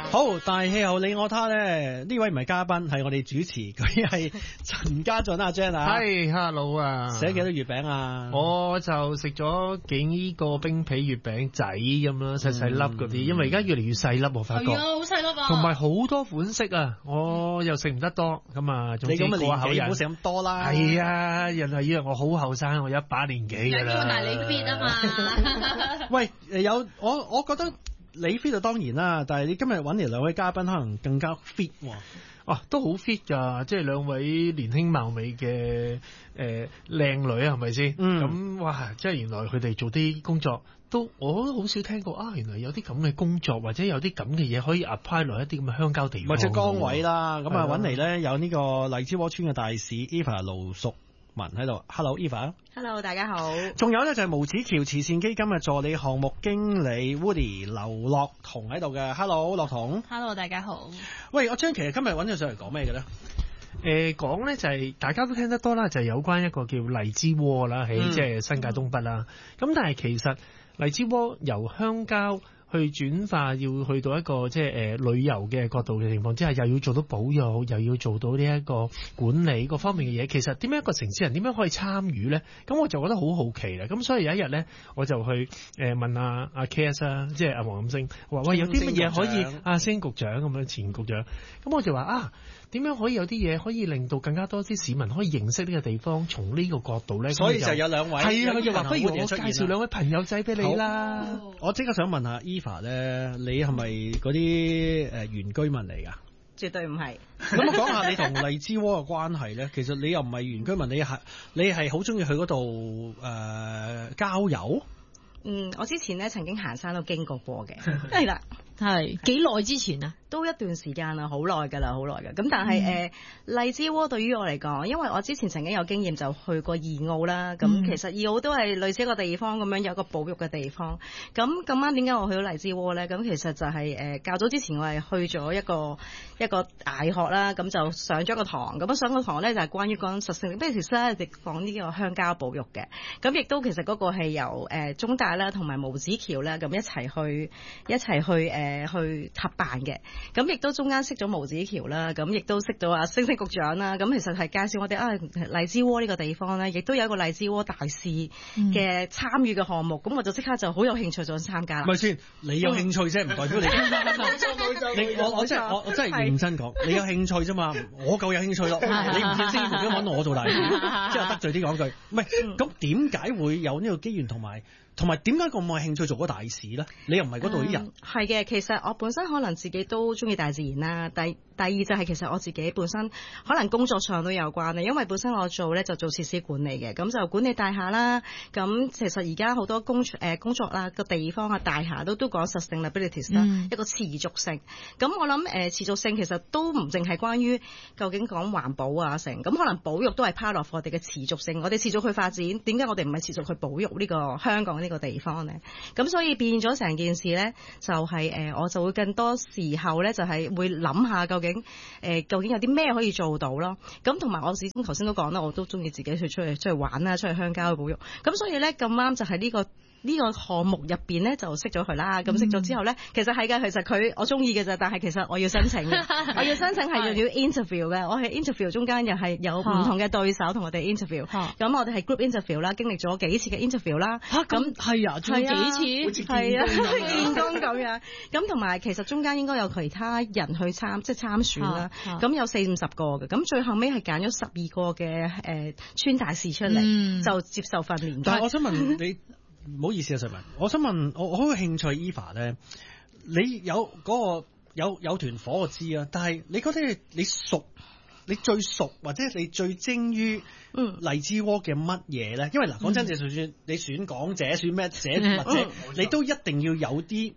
好，大氣候你我他咧，呢位唔係嘉賓，係我哋主持，佢係陳家俊阿 Jen 啊。 係 ，hello 啊！ 食咗幾多月餅啊？ 我就食咗幾個冰皮月餅仔咁啦，細細粒嗰啲，因為而家越嚟越細粒，我發覺。 係啊，好細粒啊！ 同埋好多款式啊，我又食唔得多，咁啊，總之過口癮。 你咁嘅年紀唔好食咁多啦。 係啊，人係以為我好後生，我100年紀㗎啦。 但係你 fit 啊嘛。 喂，我覺得。你 fit 就當然啦，但係你今日揾嚟兩位嘉賓可能更加 fit 喎。 哦，都好 fit 㗎，即係兩位年輕貌美嘅靚女係咪先？咁哇，即係原來佢哋做啲工作我都好少聽過啊！原來有啲咁嘅工作或者有啲咁嘅嘢可以 apply 落一啲咁嘅鄉郊地方。 或者崗位啦，咁啊揾嚟咧有呢個荔枝窩村嘅大使 Eva 盧淑文喺度 ，Hello Eva。Hello 大家好。 仲有咧就係無子橋慈善基金嘅助理項目經理 Woody 劉樂彤喺度嘅 ，Hello 樂彤。 Hello 大家好。 喂，阿張其實今日揾咗上嚟講咩嘅咧？ 講咧就係大家都聽得多啦，就係有關一個叫荔枝窩啦，喺即係新界東北啦。咁但係其實荔枝窩由鄉郊去轉化，要去到一個即係旅遊嘅角度嘅情況之下，又要做到保育，又要做到呢一個管理各方面嘅嘢。其實點樣一個城市人點樣可以參與咧？咁我就覺得好好奇啦。咁所以有一日咧，我就去問阿 KS 啊，即係阿黃錦星，話喂有啲乜嘢可以阿星局長咁樣前局長，咁我就話啊，點樣可以有啲嘢可以令到更加多啲市民可以認識呢個地方，從呢個角度咧。 所以就有兩位係啊，佢就話不如我介紹兩位朋友仔俾你啦。 我即刻想問下Eva 咧，你係咪嗰啲原居民嚟㗎？ 絕對唔係。 咁我講下你同荔枝窩嘅關係咧。其實你又唔係原居民，你係好中意去嗰度郊遊。 我之前咧曾經行山都經過嘅，係啦。 係幾耐之前啊？ 都一段時間啦，好耐㗎啦，好耐㗎。咁但係荔枝窩對於我嚟講，因為我之前曾經有經驗就去過二澳啦。咁其實二澳都係類似一個地方咁樣，有個保育嘅地方。咁啱點解我去到荔枝窩咧？咁其實就係較早之前我係去咗一個大學啦，咁就上咗個堂。咁上個堂咧就係關於講實性，其實咧講呢個鄉郊保育嘅。咁亦都其實嗰個係由中大啦同埋無子橋啦咁一齊去合辦嘅。咁亦都中間識咗無子橋啦，咁亦都識到阿星星局長啦。咁其實係介紹我哋荔枝窩呢個地方咧，亦都有一個荔枝窩大使嘅參與嘅項目。咁我就即刻就好有興趣就參加啦。 咪先，你有興趣啫，唔代表你。我真係認真講，你有興趣啫嘛，我夠有興趣咯。你唔知星星局長揾我做大使，即係得罪啲講句。唔係，咁點解會有呢個機緣同埋點解咁有興趣做嗰大使咧？你又唔係嗰度啲人。 係嘅，其實我本身可能自己都中意大自然啦。第二就係其實我自己本身可能工作上都有關啦，因為本身我做咧就做設施管理嘅，咁就管理大廈啦。咁其實而家好多工作啦個地方啊大廈都講 sustainability 啦，一個持續性。咁我諗持續性其實都唔淨係關於究竟講環保啊成，咁可能保育都係 part of 我哋嘅持續性。我哋持續去發展，點解我哋唔係持續去保育呢個香港呢個地方呢？咁所以變咗成件事咧，就係我就會更多時候咧就係會諗下究竟有啲咩可以做到咯。咁同埋我始終頭先都講啦，我都中意自己出去玩啦，出去鄉郊去保育。咁所以咧咁啱就係呢個項目入邊咧就識咗佢啦。咁識咗之後咧，其實係嘅，其實佢我中意嘅啫，但係其實我要申請嘅，我要申請係要 interview 嘅。我喺 interview 中間又係有唔同嘅對手同我哋 interview。咁我哋係 group interview 啦，經歷咗幾次嘅 interview 啦。 咁係啊，仲有幾次？ 係啊，見工咁樣。咁同埋其實中間應該有其他人去參選啦。咁有40-50個嘅。咁最後尾係揀咗12個嘅村大使出嚟，就接受訓練。 但係我想問你。唔好意思啊，瑞文，我想問我好有興趣 Eva 咧，你有嗰個有團火我知啊，但係你覺得你最熟或者你最精於荔枝窩嘅乜嘢咧？因為嗱講真，就算你選港姐選咩寫或者你都一定要有啲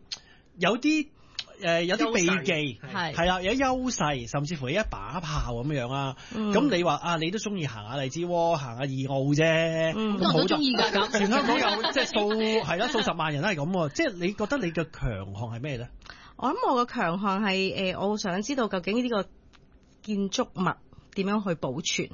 秘技係啦，有優勢，甚至乎有一把炮咁樣啊。咁你話啊，你都中意行下荔枝窩，行下二澳啫。 咁我都中意㗎。咁全香港有即係數十萬人都係咁喎。即係你覺得你嘅強項係咩咧？ 我諗我嘅強項係我想知道究竟呢個建築物點樣去保存？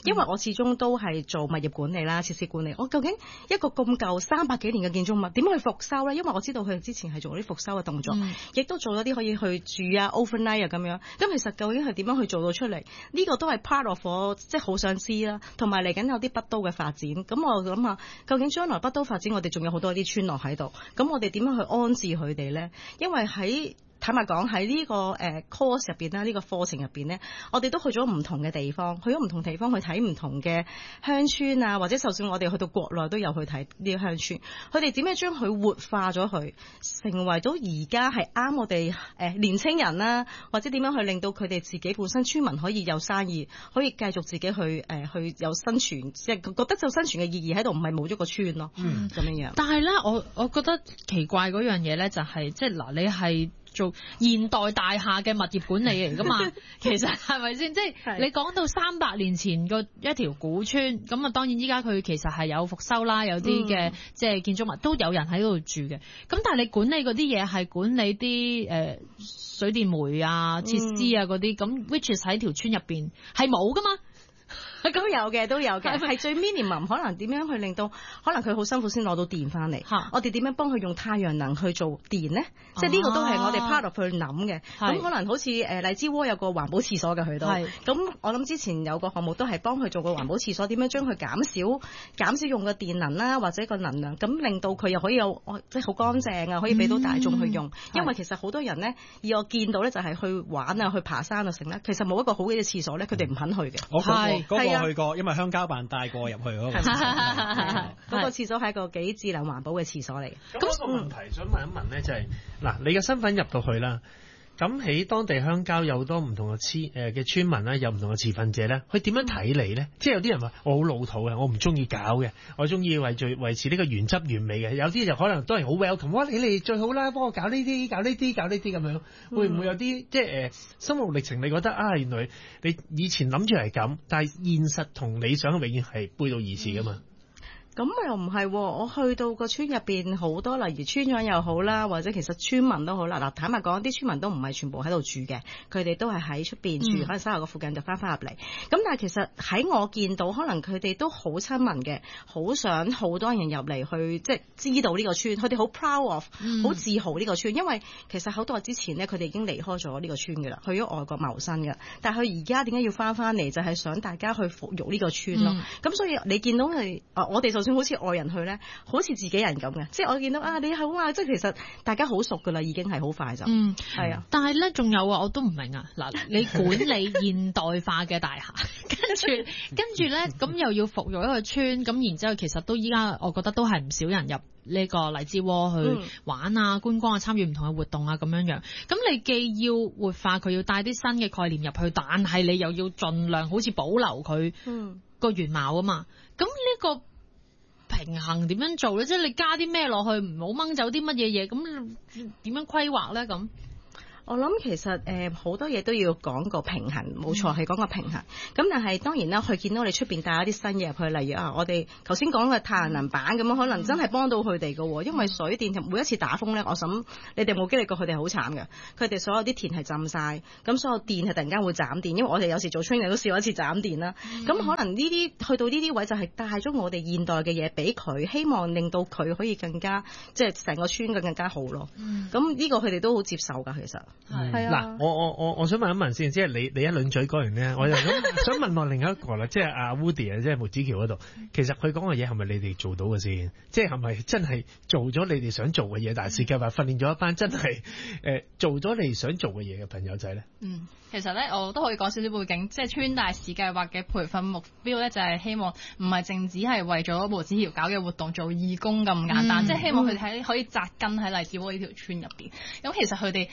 因為我始終都係做物業管理啦、設施管理。我究竟一個咁舊300幾年嘅建築物點樣去復修咧？因為我知道佢哋之前係做啲復修嘅動作，亦都做咗啲可以去住啊、overnight 啊咁樣。咁其實究竟係點樣去做到出嚟？呢個都係 part of 我即係好想知啦。同埋嚟緊有啲北都嘅發展，咁我諗下究竟將來北都發展，我哋仲有好多啲村落喺度，咁我哋點樣去安置佢哋咧？因為坦白講喺呢個course 入邊啦，呢個課程入邊咧，我哋都去咗唔同嘅地方，去咗唔同地方去睇唔同嘅鄉村啊，或者就算我哋去到國內都有去睇呢啲鄉村，佢哋點樣將佢活化咗佢，成為咗而家係啱我哋年青人啦，或者點樣去令到佢哋自己本身村民可以有生意，可以繼續自己去有生存，即係覺得就生存嘅意義喺度，唔係冇咗個村咯，咁樣樣。 但係咧，我覺得奇怪嗰樣嘢咧，就係即係嗱，你係做現代大廈嘅物業管理嚟噶嘛？其實係咪先？即係你講到300年前個一條古村，咁啊當然依家佢其實係有復修啦，有啲嘅即係建築物都有人喺度住嘅。咁但係你管理嗰啲嘢係管理啲水電煤啊、設施啊嗰啲，咁 which is 喺條村入邊係冇噶嘛？ 都有嘅，係最 minimum， 可能點樣去令到可能佢好辛苦先攞到電翻嚟，我哋點樣幫佢用太陽能去做電咧？即係呢個都係我哋 part of 去諗嘅。咁可能好似荔枝窩有個環保廁所嘅佢都，咁我諗之前有個項目都係幫佢做個環保廁所，點樣將佢減少用個電能啦，或者個能量，咁令到佢又可以有即係好乾淨啊，可以俾到大眾去用。因為其實好多人咧，而我見到咧就係去玩啊、去爬山啊成咧，其實冇一個好嘅廁所咧，佢哋唔肯去嘅。 我去過，因為鄉郊辦帶過入去嗰個廁所。 嗰個廁所係一個幾智能環保嘅廁所嚟嘅。 咁個問題想問一問咧，就係嗱，你嘅身份入到去啦，咁喺當地鄉郊有好多唔同嘅村民啦，有唔同嘅持份者咧，佢點樣睇你咧？即係有啲人話我好老土嘅，我唔中意搞嘅，我中意維持呢個原汁原味嘅。有啲就可能都係好 welcome，哇！你哋最好啦，幫我搞呢啲咁樣，會唔會有啲即係心路歷程？你覺得啊，原來你以前諗住係咁，但係現實同理想永遠係背道而馳噶嘛？ 咁又唔係，我去到個村入邊好多，例如村長又好啦，或者其實村民都好啦。嗱，坦白講，啲村民都唔係全部喺度住嘅，佢哋都係喺出邊住，可能沙頭角附近就翻入嚟。咁但係其實喺我見到，可能佢哋都好親民嘅，好想好多人入嚟去即係知道呢個村，佢哋好 proud of，好自豪呢個村，因為其實好多日之前呢，佢哋已經離開咗呢個村嘅啦，去咗外國謀生嘅。但係佢而家點解要翻嚟？就係想大家去復育呢個村咯。咁所以你見到係我哋就算好似外人去咧，好似自己人咁嘅，即係我見到啊，你好啊，即係其實大家好熟噶啦，已經係好快就，係啊。 但係咧，仲有啊，我都唔明啊。嗱，你管理現代化嘅大廈，跟住咧，咁又要復育一個村，咁然之後其實都依家我覺得都係唔少人入呢個荔枝窩去玩啊、觀光啊、參與唔同嘅活動啊咁樣樣。咁你既要活化佢，要帶啲新嘅概念入去，但係你又要盡量好似保留佢個原貌啊嘛。咁呢個平衡點樣做咧？即係你加啲咩落去，唔好掹走啲乜嘢嘢，咁點樣規劃咧？咁我諗其實好多嘢都要講個平衡，冇錯係講個平衡。咁但係當然啦，佢見到你出邊帶一啲新嘢入去，例如我哋頭先講嘅太陽能板咁樣，可能真係幫到佢哋嘅。因為水電每一次打風咧，我諗你哋冇經歷過，佢哋好慘嘅。佢哋所有啲田係浸晒，咁所有電係突然間會斬電。因為我哋有時做 training 都試過一次斬電啦。咁可能呢啲去到呢啲位就係帶咗我哋現代嘅嘢俾佢，希望令到佢可以更加即係成個村更加好咯。咁呢個佢哋都好接受㗎，其實。係啊！嗱，我想問一問先，即係你一輪嘴講完咧，我就想問落另一個啦，即係阿 Woody 啊，即係木子橋嗰度，其實佢講嘅嘢係咪你哋做到嘅先？即係咪真係做咗你哋想做嘅嘢？但係設計話訓練咗一班真係做咗你想做嘅嘢嘅朋友仔咧？ 其實咧我都可以講少少背景，即係村大使計劃嘅培訓目標咧，就係希望唔係淨止係為咗木子橋搞嘅活動做義工咁簡單，即係希望佢哋可以紮根喺荔枝窩呢條村入邊。咁其實佢哋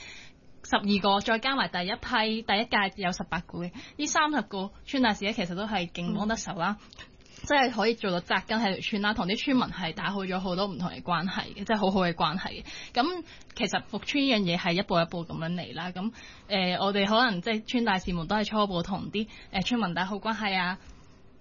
12個再加埋第一屆有18個嘅，呢30個村大使咧，其實都係勁幫得手啦，即係可以做到紮根喺條村啦，同啲村民係打好咗好多唔同嘅關係嘅，即係好好嘅關係嘅。咁其實復村呢樣嘢係一步一步咁樣嚟啦。咁我哋可能即係村大使們都係初步同啲村民打好關係啊。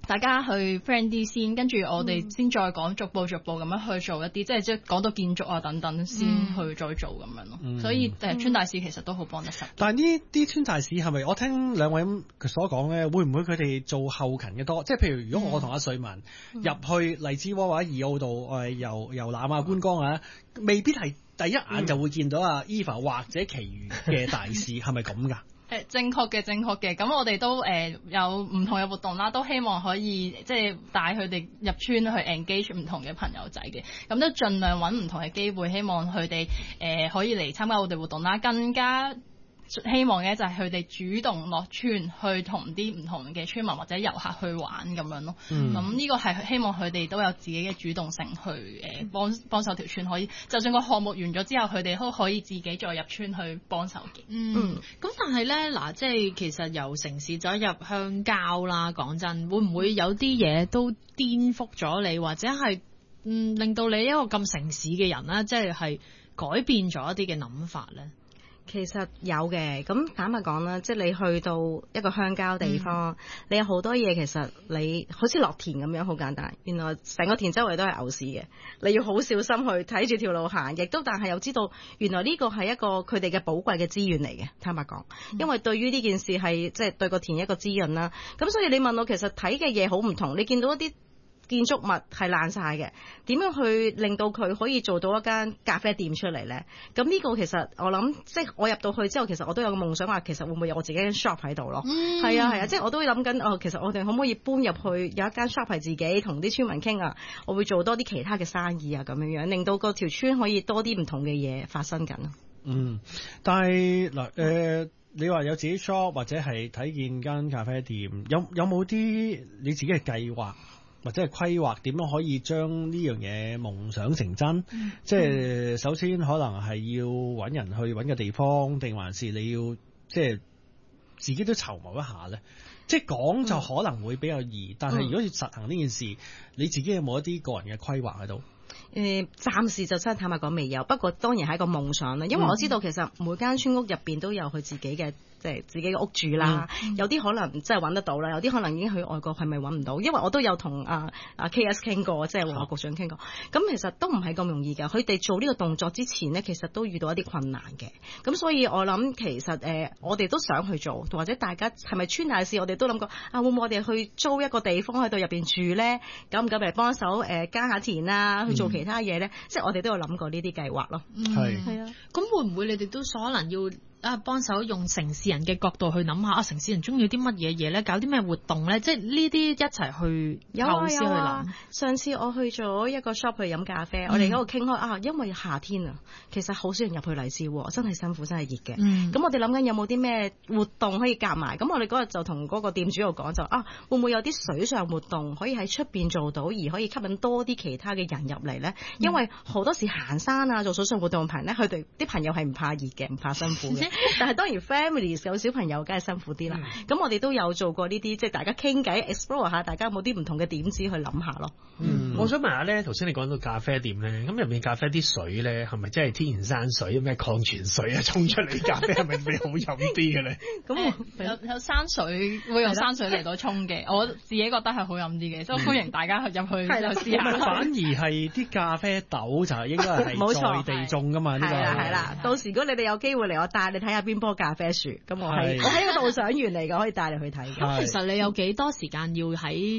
大家去 friend 啲先，跟住我哋先再講逐步咁樣去做一啲，即係講到建築啊等等先去再做咁樣咯。所以村大使其實都好幫得手。 但係呢啲村大使係咪我聽兩位所講咧，會唔會佢哋做後勤嘅多？即係譬如如果我同阿瑞文入去荔枝窩或者二澳度遊覽啊觀光啊，未必係第一眼就會見到阿 Eva 或者其餘嘅大使，係咪咁㗎？ 正確嘅。咁我哋都有唔同嘅活動啦，都希望可以即係帶佢哋入村去 engage 唔同嘅朋友仔嘅，咁都盡量揾唔同嘅機會，希望佢哋可以嚟參加我哋活動啦，更加希望嘅就係佢哋主動落村去同啲唔同嘅村民或者遊客去玩咁樣咯。咁呢個係希望佢哋都有自己嘅主動性去幫手條村，可以就算個項目完咗之後，佢哋都可以自己再入村去幫手嘅。 咁但係咧嗱，即係其實由城市走入鄉郊啦，講真，會唔會有啲嘢都顛覆咗你，或者係令到你一個咁城市嘅人咧，即係改變咗一啲嘅諗法咧？ 其實有嘅，咁坦白講啦，即係你去到一個鄉郊地方，你有好多嘢其實你好似落田咁樣，好簡單。原來成個田周圍都係牛屎嘅，你要好小心去睇住條路行，亦都但係又知道原來呢個係一個佢哋嘅寶貴嘅資源嚟嘅。坦白講，因為對於呢件事係即係對個田一個滋潤啦。咁所以你問我其實睇嘅嘢好唔同，你見到一啲建築物係爛晒嘅，點樣去令到佢可以做到一間咖啡店出嚟呢？咁呢個其實我諗，即係我入到去之後，其實我都有個夢想話，其實會唔會有我自己間 shop 喺度咯？係啊，即係我都會諗緊，其實我哋可唔可以搬入去有一間 shop 係自己同啲村民傾啊？我會做多啲其他嘅生意啊，咁樣令到個條村可以多啲唔同嘅嘢發生緊。 但係嗱你話有自己 shop 或者係睇見間咖啡店，有冇啲你自己嘅計劃？或者係規劃點樣可以將呢樣嘢夢想成真？即係首先可能係要揾人去揾個地方，定還是你要即係自己都籌謀一下咧？即係講就可能會比較易，但係如果要實行呢件事，你自己有冇一啲個人嘅規劃喺度？ 暫時就真係坦白講未有，不過當然係一個夢想啦。因為我知道其實每間村屋入邊都有佢自己嘅即係自己嘅屋住啦，有啲可能真係揾得到啦，有啲可能已經去外國係咪揾唔到？因為我都有同阿 KS 傾過，即係黃局長傾過。咁其實都唔係咁容易㗎。佢哋做呢個動作之前呢，其實都遇到一啲困難嘅。咁所以我諗其實我哋都想去做，或者大家係咪村大使，我哋都諗過會唔會我哋去租一個地方喺度入邊住呢？敢唔敢嚟幫手耕下田啊？去做其他嘢咧，即係我哋都有諗過呢啲計劃咯。 係啊，咁會唔會你哋都可能要幫手用城市人嘅角度去諗下城市人中意啲乜嘢嘢咧，搞啲咩活動咧？即係呢啲一齊去構思去諗。 上次我去咗一個 shop 去飲咖啡，我哋喺度傾開因為夏天啊，其實好少人入去荔枝窩，真係辛苦，真係熱嘅。咁我哋諗緊有冇啲咩活動可以夾埋？咁我哋嗰日就同嗰個店主度講就會唔會有啲水上活動可以喺出邊做到，而可以吸引多啲其他嘅人入嚟咧？因為好多時行山啊，做水上活動朋友咧，佢哋啲朋友係唔怕熱嘅，唔怕辛苦嘅。但係當然 families 有小朋友梗係辛苦啲啦。咁我哋都有做過呢啲，即係大家傾偈 explore 下，大家有冇啲唔同嘅點子去諗下咯。 我想問下咧，頭先你講到咖啡店咧，咁入面咖啡啲水咧係咪真係天然山水，咩礦泉水啊沖出嚟咖啡係咪好飲啲嘅咧？ 咁有山水會用山水嚟到沖嘅，我自己覺得係好飲啲嘅，所以歡迎大家入去試下。 反而係啲咖啡豆就應該係在地種噶嘛？呢個係啦。到時如果你哋有機會嚟，我帶你睇下邊棵咖啡樹。咁我喺個導賞員嚟嘅，可以帶你去睇。 咁其實你有幾多時間要喺